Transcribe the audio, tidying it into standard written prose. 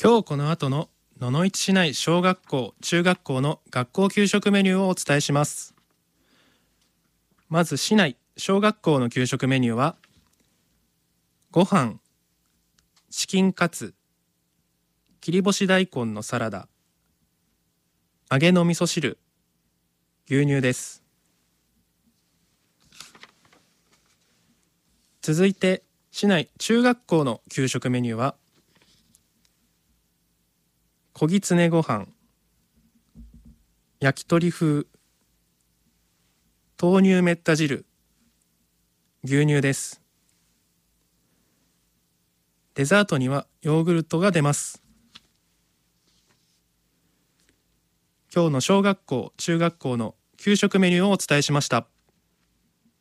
今日この後の野々市市内小学校・中学校の学校給食メニューをお伝えします。まず市内小学校の給食メニューは、ご飯、チキンカツ、切り干し大根のサラダ、揚げの味噌汁、牛乳です。続いて市内中学校の給食メニューは、こぎつねご飯、焼き鳥風、豆乳めった汁、牛乳です。デザートにはヨーグルトが出ます。今日の小学校・中学校の給食メニューをお伝えしました。